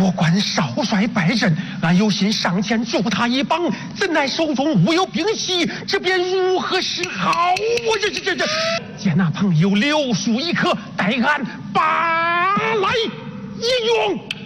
若关少帅败阵，俺有心上前助他一帮，怎奈手中无有兵器，这便如何是好？我这，见那朋友留书一刻，待俺拔来一用。